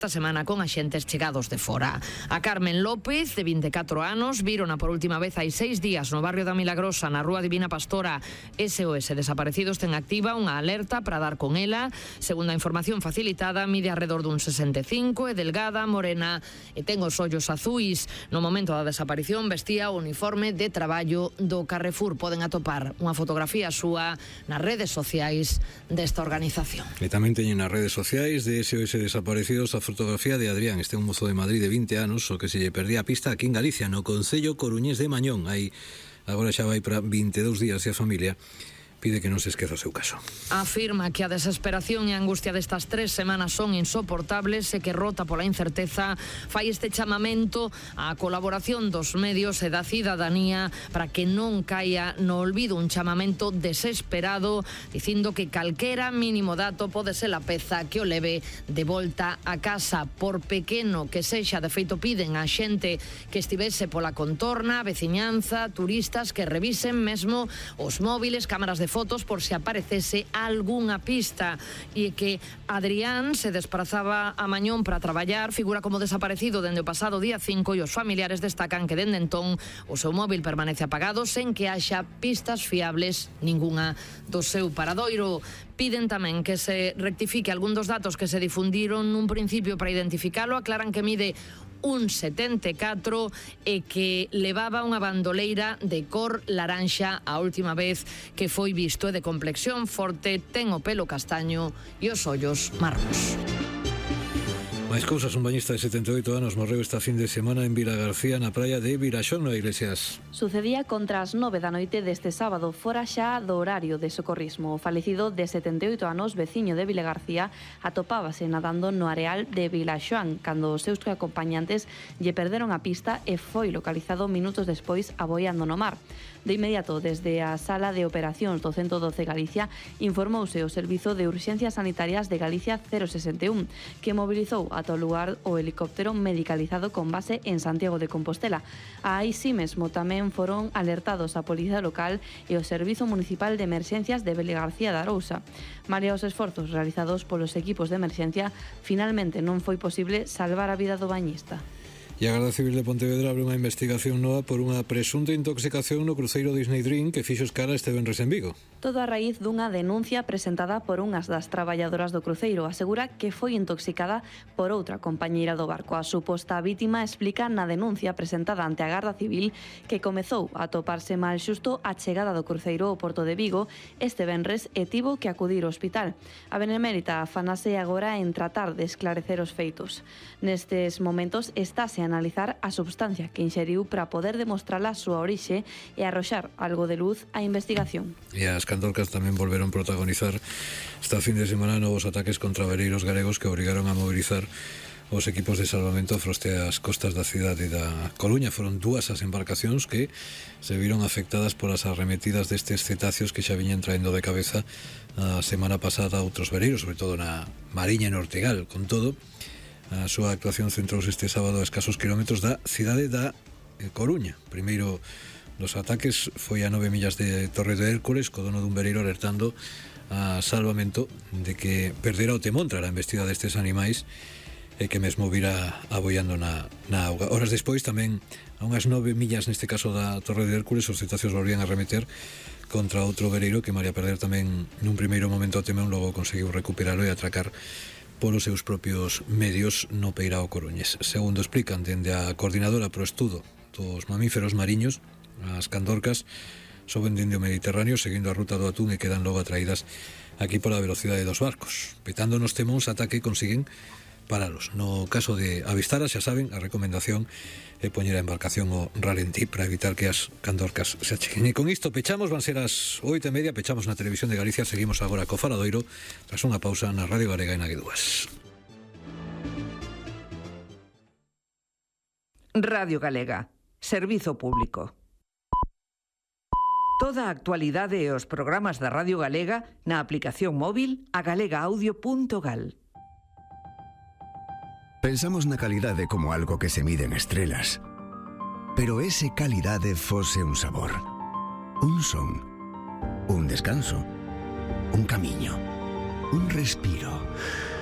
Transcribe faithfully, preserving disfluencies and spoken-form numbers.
esta semana con axentes chegados de fora. A Carmen López, de vinte e catro anos, vírona por última vez hai seis días no barrio da Milagrosa, na Rúa Divina Pastora. S O S Desaparecidos ten activa unha alerta para dar con ela. Segundo a información facilitada, mide alrededor dun sesenta e cinco, é delgada, morena e ten os ollos azuis. No momento da desaparición vestía o uniforme de traballo do Carrefour. Poden atopar unha fotografía súa nas redes sociais desta organización. E tamén teñen nas redes sociais de S O S Desaparecidos a fotografía de Adrián, este é un mozo de Madrid de vinte anos, o que se lle perdía a pista aquí en Galicia, no concello coruñés de Mañón. Aí agora xa vai para vinte e dous días e a familia pide que non se esqueza o seu caso. Afirma que a desesperación e a angustia destas tres semanas son insoportables e que rota pola incerteza fai este chamamento á colaboración dos medios e da cidadanía para que non caia no olvido, un chamamento desesperado dicindo que calquera mínimo dato pode ser a peza que o leve de volta a casa, por pequeno que sexa. De feito piden a xente que estivese pola contorna, veciñanza, turistas que revisen mesmo os móviles, cámaras de fotos por se aparecese algunha pista, e que Adrián se desplazaba a Mañón para traballar, figura como desaparecido dende o pasado día cinco, e os familiares destacan que dende entón o seu móvil permanece apagado sen que haxa pistas fiables ningunha do seu paradoiro. Piden tamén que se rectifique algún dos datos que se difundiron nun principio para identificalo. Aclaran que mide un setenta e catro e que levaba unha bandoleira de cor laranxa a última vez que foi visto, e de complexión forte, ten o pelo castaño e os ollos marrons. Máis cousas, un bañista de setenta e oito anos morreu esta fin de semana en Vila García, na praia de Viraxón, no Iglesias. Sucedía contra as nove da noite deste sábado, fora xa do horario de socorrismo. O falecido de setenta e oito anos, veciño de Vila García, atopábase nadando no areal de Vilaxoán cando os seus acompañantes lle perderon a pista e foi localizado minutos despois aboiando no mar. De inmediato, desde a Sala de Operacións do ciento doce Galicia, informouse o Servizo de Urxencias Sanitarias de Galicia cero sesenta e un, que mobilizou ata o lugar o helicóptero medicalizado con base en Santiago de Compostela. Aí si mesmo tamén foron alertados a Policía Local e o Servizo Municipal de Emerxencias de Vila García de Arousa. Malia os esforzos realizados polos equipos de emerxencia, finalmente non foi posible salvar a vida do bañista. E a Garda Civil de Pontevedra abre unha investigación nova por unha presunta intoxicación no cruceiro Disney Dream que fixo escala este venres en Vigo. Todo a raíz dunha denuncia presentada por unhas das traballadoras do cruceiro. Asegura que foi intoxicada por outra compañeira do barco. A suposta vítima explica na denuncia presentada ante a Garda Civil que comezou a toparse mal xusto a chegada do cruceiro ao Porto de Vigo este venres e tivo que acudir ao hospital. A Benemérita afanase agora en tratar de esclarecer os feitos. Nestes momentos estáse a analizar a substancia que inxeriu para poder demostrar a súa orixe e arroxar algo de luz á investigación. E as candorcas tamén volveron protagonizar esta fin de semana novos ataques contra vereiros galegos que obrigaron a mobilizar os equipos de salvamento froste as costas da cidade da Coruña. Foron dúas as embarcacións que se viron afectadas polas arremetidas destes cetáceos que xa viñen traendo de cabeza a semana pasada a outros vereiros, sobre todo na Mariña e no Ortegal. Con todo, a súa actuación centrouse este sábado a escasos kilómetros da cidade da Coruña. Primeiro dos ataques foi a nove millas de Torre de Hércules, co dono dun vereiro alertando a salvamento de que perdera o temón trala a embestida destes animais e que mesmo vira aboiando na, na auga. Horas despois, tamén a unhas nove millas, neste caso da Torre de Hércules, os cetáceos volvían a remeter contra outro vereiro que, malia perder tamén nun primeiro momento o temón, logo conseguiu recuperalo e atracar polos seus propios medios no Peirao coruñés. Segundo explican dende a coordinadora pro estudo dos mamíferos mariños, as candorcas soben dende o Mediterráneo seguindo a ruta do atún e quedan logo atraídas aquí pola velocidade dos barcos. Petando nos temóns ata que consiguen paralos. No caso de avistaras, xa saben, a recomendación é poñer a embarcación o ralentí para evitar que as candorcas se acheguen. E con isto pechamos, van ser as oito e media, pechamos na Televisión de Galicia, seguimos agora co Faladoiro, tras unha pausa na Radio Galega e na Guedúas. Radio Galega, servizo público. Toda a actualidade e os programas da Radio Galega na aplicación móvil a galega audio punto gal. Pensamos na calidade como algo que se mide en estrelas. Pero ese calidade fose un sabor, un son, un descanso, un camiño, un respiro.